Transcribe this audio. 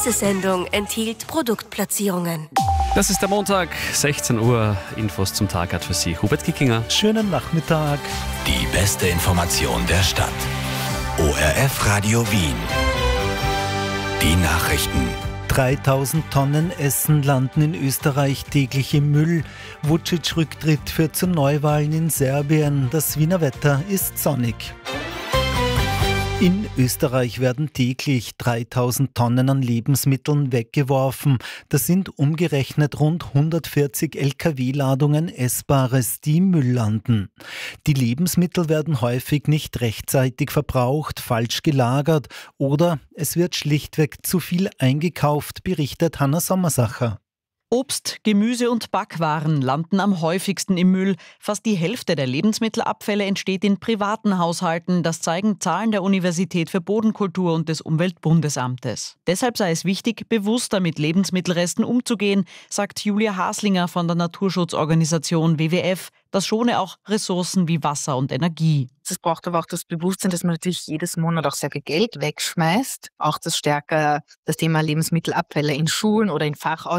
Diese Sendung enthielt Produktplatzierungen. Das ist der Montag, 16 Uhr. Infos zum Tag hat für Sie Hubert Kickinger. Schönen Nachmittag. Die beste Information der Stadt. ORF Radio Wien. Die Nachrichten. 3000 Tonnen Essen landen in Österreich täglich im Müll. Vučić-Rücktritt führt zu Neuwahlen in Serbien. Das Wiener Wetter ist sonnig. In Österreich werden täglich 3000 Tonnen an Lebensmitteln weggeworfen. Das sind umgerechnet rund 140 Lkw-Ladungen Essbares, die im Müll landen. Die Lebensmittel werden häufig nicht rechtzeitig verbraucht, falsch gelagert oder es wird schlichtweg zu viel eingekauft, berichtet Hanna Sommersacher. Obst, Gemüse und Backwaren landen am häufigsten im Müll. Fast die Hälfte der Lebensmittelabfälle entsteht in privaten Haushalten. Das zeigen Zahlen der Universität für Bodenkultur und des Umweltbundesamtes. Deshalb sei es wichtig, bewusster mit Lebensmittelresten umzugehen, sagt Julia Haslinger von der Naturschutzorganisation WWF. Das schone auch Ressourcen wie Wasser und Energie. Es braucht aber auch das Bewusstsein, dass man natürlich jedes Monat auch sehr viel Geld wegschmeißt. Auch das stärker das Thema Lebensmittelabfälle in Schulen oder in